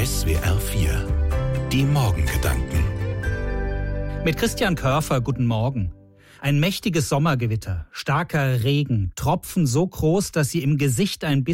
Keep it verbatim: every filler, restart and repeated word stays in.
S W R vier. Die Morgengedanken. Mit Christian Körfer, guten Morgen. Ein mächtiges Sommergewitter, starker Regen, Tropfen so groß, dass sie im Gesicht ein bisschen